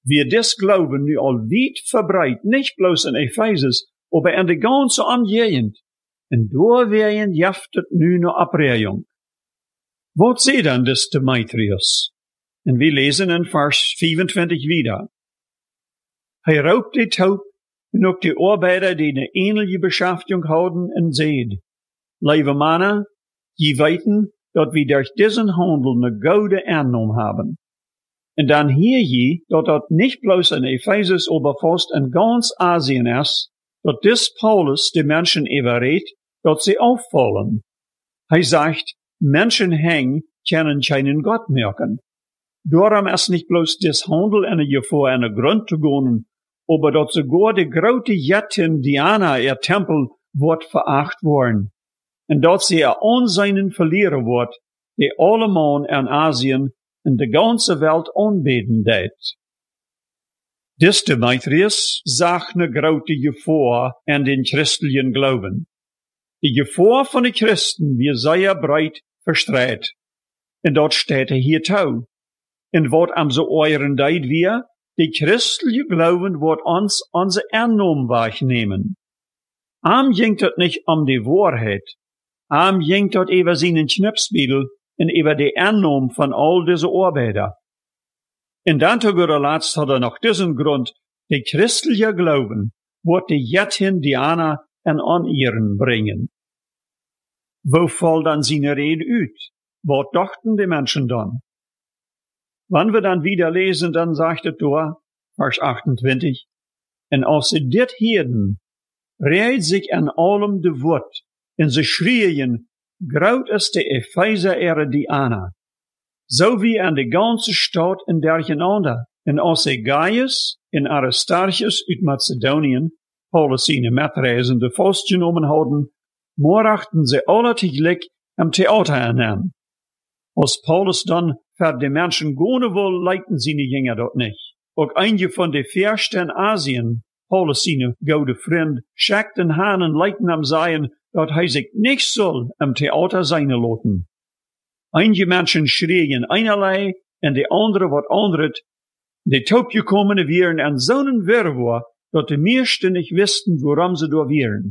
wir das Glauben nu al weit verbreitet, nicht bloß in Ephesus, aber in der ganzen Umgegend. Und da werden jaftet nu ne Abreihung. Was seht dann des Demetrius? Und wir lesen in Vers 25 wieder. Hij raubt die Taub und auch die Arbeiter, die eine ähnliche Beschäftigung haben, und seht. Liebe Männer, je weiten, dass wir durch diesen Handel eine gute Annahme haben. Und dann hier je, dass das nicht bloß in Ephesus, aber fast in ganz Asien ist, dass dis Paulus die Menschen überredet, dass sie auffallen. Er sagt, Menschen können keinen Gott merken. Darum ist nicht bloß des Handel in der Gefahr in den Grund zu gehen, aber dass sogar die große Göttin Diana, ihr Tempel, wird veracht worden. Und dass sie ihr Ansehen verlieren wird, die alle Mann in Asien und die ganze Welt anbeten det. Dis Demetrius sagt ne große Gefahr an den christlichen Glauben. Die Gefahr von den Christen wird sehr breit verstreut. Und dort steht hier tau. Und wat am so euren Zeit wir, die christliche Glauben wird uns unsere Annahme wahrnehmen. Am jingt het nicht um die Wahrheit. Am jingt het über seinen Schnipsbiedel und über die Annahme von all diese Arbeiter. Und dann zu guter Letzt hat noch diesen Grund, die christliche Glauben wird die Göttin Diana an ihren bringen. Wo fällt dann seine Rede ut? Was dachten die Menschen dann? Wenn wir dann wieder lesen, dann sagt es da, Vers 28, und als sie dit heden, reid sich an allem de Wort, und sie schrien, graut ist die Epheser ihre Diana, so wie an die ganze Stadt in dergenander. Und als sie Gaius und Aristarchus uit Mazedonien, Paulus seine Mitreisende festgenommen hadden, morachten sie alle tegelijk am Theater an. Als Paulus dann für die Menschen gehen will, leiten sie die Jünger dort nicht. Auch einige von den Fürsten in Asien, Paulus seine gute Freund, schickten han und leiten am Seien, dass er sich nicht soll am Theater sein lassen. Einige Menschen schrien einerlei, und die andere wat anderet. Die taubgekommene wären an so'nen Wirrwarr, dass die meisten nicht wussten, woran sie da wären.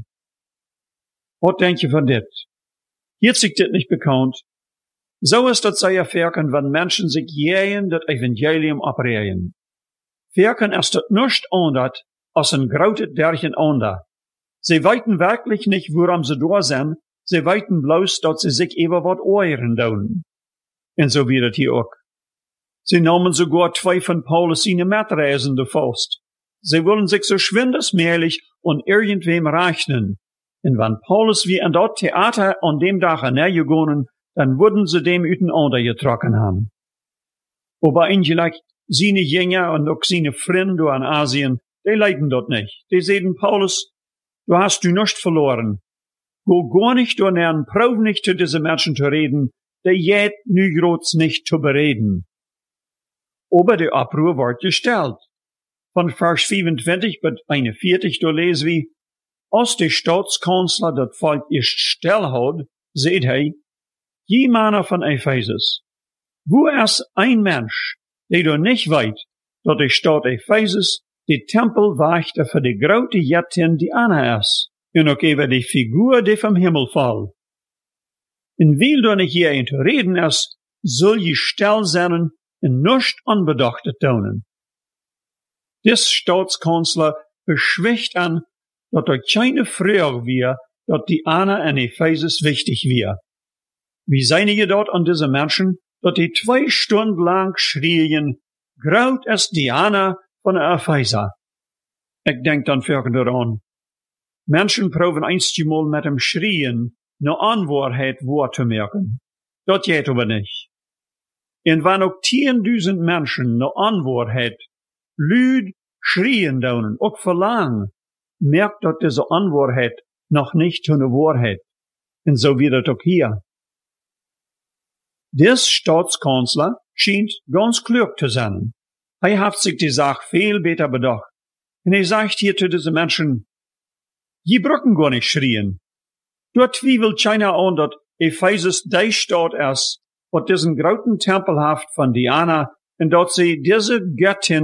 Was denk je von dit? Hier sich dit nicht bekannt. So ist das sehr verken, wenn Menschen sich jähen das Evangelium abreden. Verken ist das nicht anders als ein grautet derchen ander. Sie weiten wirklich nicht, woran sie da sind, sie weiten bloß, dass sie sich über wat euren tun. Und so wird es hier auch. Sie nahmen sogar zwei von Paulus seine Mitreisende fast. Sie wollen sich so schwindesmäßig und irgendwem rechnen. Und wenn Paulus wie an dort Theater an dem Tag hergegangen, dann würden sie dem üteinander getrocken haben. Aber eigentlich seine Jünger und auch seine Freunde in Asien, die leiden dort nicht. Die sehen Paulus, du hast du nicht verloren. Go gar nicht und prob nicht zu diesen Menschen zu reden, der jät nu groß nicht zu bereden. Aber der Abruhr wird gestellt. Von Vers 25 bis 41, da lesen wir, als der Staatskanzler das Volk erst still hat, seht er, je Männer von Ephesus, wo ist ein Mensch, der doch nicht weiß, dass die Stadt Ephesus die Tempelwächter für die große Göttin Diana ist, und auch über die Figur, die vom Himmel fällt. Und weil da nicht hier zu reden ist, soll je still sein und nicht unbedachtet tun. Des Staatskanzler beschwicht an, dass da keine Frage wir, dass Diana in Ephesus wichtig wir. Wie seien ihr dort an diese Menschen, dass die 2 Stunden lang schrien, graut ist Diana von der Epheser. Ich denk dann folgender an. Menschen proben einmal mit dem Schrien ne Anwahrheit wahrzumerken. Das geht aber nicht. Und wenn auch 10.000 Menschen ne Anwahrheit lüd schrien daunen, auch verlangen, merkt dass diese Anwahrheit noch nicht eine Wahrheit. Und so wird es auch hier. Der Staatskanzler scheint ganz klug zu sein. Er hat sich die Sache viel besser bedacht. Und er sagt hier zu diesen Menschen, die brücken gar nicht schrien. Dort zweifelt keiner an, dass Ephesus die Stadt ist, was diesen großen Tempel haft von Diana, und dort sie diese Göttin